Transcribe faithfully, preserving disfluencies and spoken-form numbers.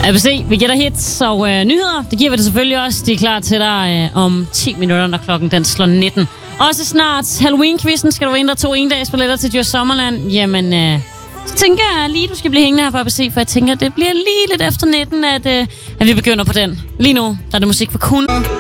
A B C, vi gætter hits og øh, nyheder. Det giver vi det selvfølgelig også. De er klar til dig øh, om ti minutter, når klokken den slår nitten. Også snart Halloween-quizzen. Skal du være en, der tog en dags billetter til Djurs Sommerland? Jamen, øh, så tænker jeg lige, du skal blive hængende her på A B C, for jeg tænker, det bliver lige lidt efter nitten, at, øh, at vi begynder på den. Lige nu, der er det musik for kun.